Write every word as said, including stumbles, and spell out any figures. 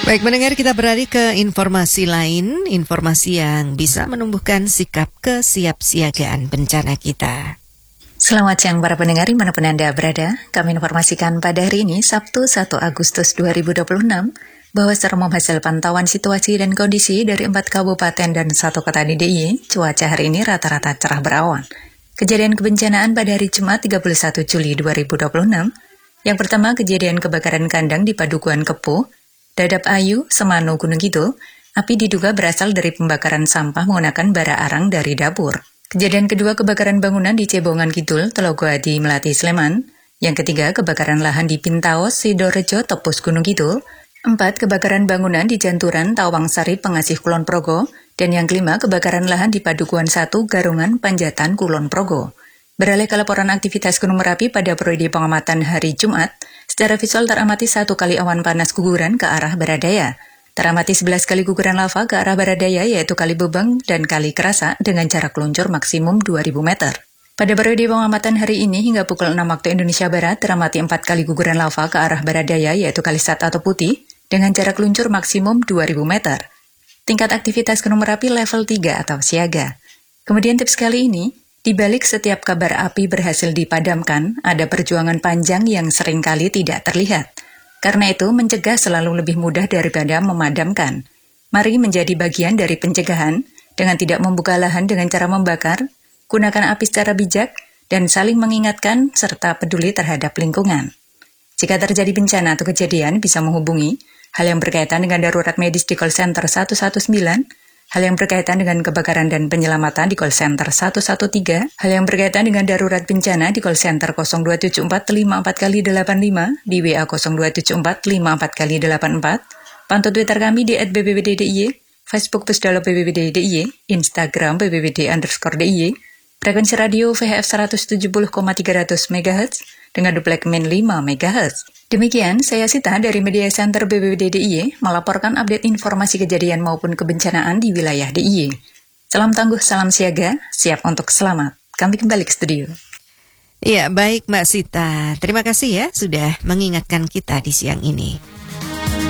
Baik, mendengar kita beralih ke informasi lain, informasi yang bisa menumbuhkan sikap kesiapsiagaan bencana kita. Selamat siang para pendengar dimanapun Anda berada. Kami informasikan pada hari ini Sabtu satu Agustus dua ribu dua puluh enam bahwa secara hasil pantauan situasi dan kondisi dari empat kabupaten dan satu kota di D I Y, cuaca hari ini rata-rata cerah berawan. Kejadian kebencanaan pada hari Jumat tiga puluh satu Juli dua ribu dua puluh enam. Yang pertama, kejadian kebakaran kandang di Padukuhan Kepuh, Dadap Ayu, Semano, Gunung Kidul. Api diduga berasal dari pembakaran sampah menggunakan bara arang dari dapur. Kejadian kedua, kebakaran bangunan di Cebongan Kidul, Telogo Adi, Melati, Sleman. Yang ketiga, kebakaran lahan di Pintaos, Sidorejo, Tepus, Gunung Kidul. Empat, kebakaran bangunan di Janturan, Tawang Sari, Pengasih, Kulon Progo. Dan yang kelima, kebakaran lahan di Padukuhan satu, Garungan, Panjatan, Kulon Progo. Beralih ke laporan aktivitas Gunung Merapi pada periode pengamatan hari Jumat, secara visual teramati satu kali awan panas guguran ke arah Baradaya. Teramati sebelas kali guguran lava ke arah Baradaya, yaitu Kali Bebeng dan Kali Kerasa dengan jarak luncur maksimum dua ribu meter. Pada periode pengamatan hari ini hingga pukul enam waktu Indonesia Barat, teramati empat kali guguran lava ke arah Baradaya, yaitu Kali Sat atau Putih, dengan jarak luncur maksimum dua ribu meter. Tingkat aktivitas Gunung Merapi level tiga atau siaga. Kemudian tips kali ini, di balik setiap kabar api berhasil dipadamkan, ada perjuangan panjang yang seringkali tidak terlihat. Karena itu, mencegah selalu lebih mudah daripada memadamkan. Mari menjadi bagian dari pencegahan dengan tidak membuka lahan dengan cara membakar, gunakan api secara bijak, dan saling mengingatkan serta peduli terhadap lingkungan. Jika terjadi bencana atau kejadian, bisa menghubungi hal yang berkaitan dengan darurat medis di call center satu satu sembilan, hal yang berkaitan dengan kebakaran dan penyelamatan di call center satu satu tiga, hal yang berkaitan dengan darurat bencana di call center nol dua tujuh empat lima empat kali delapan lima, di W A nol dua tujuh empat lima empat kali delapan empat, pantau Twitter kami di et b b b d d i y, Facebook Pusdalo B B B D D I Y, Instagram B B B D underscore D I Y, frekuensi radio V H F seratus tujuh puluh koma tiga ratus megahertz dengan duplek min lima megahertz. Demikian, saya Sita dari Media Center B B B D D I Y melaporkan update informasi kejadian maupun kebencanaan di wilayah D I Y. Salam tangguh, salam siaga, siap untuk selamat. Kami kembali ke studio. Ya, baik Mbak Sita. Terima kasih ya sudah mengingatkan kita di siang ini.